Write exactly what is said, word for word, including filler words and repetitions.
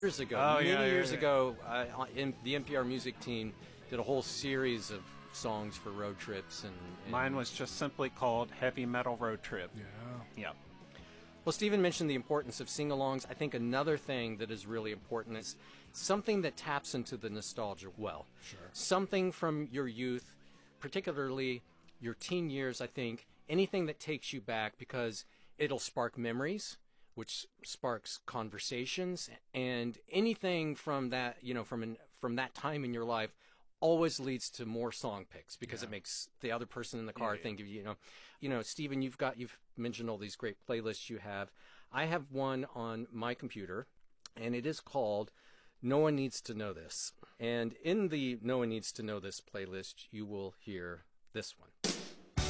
Years ago, Oh, many yeah, yeah, years yeah. ago, uh, in, the N P R music team did a whole series of songs for road trips. And, and Mine was just simply called Heavy Metal Road Trip. Yeah. Yep. Well, Stephen mentioned the importance of sing-alongs. I think another thing that is really important is something that taps into the nostalgia well. Sure. Something from your youth, particularly your teen years, I think. Anything that takes you back, because it'll spark memories, which sparks conversations, and anything from that, you know, from an, from that time in your life always leads to more song picks, because Yeah. it makes the other person in the car Yeah, yeah. think of, you know, you know, Stephen, you've got, you've mentioned all these great playlists you have. I have one on my computer, and it is called No One Needs to Know This. And in the No One Needs to Know This playlist, you will hear this one.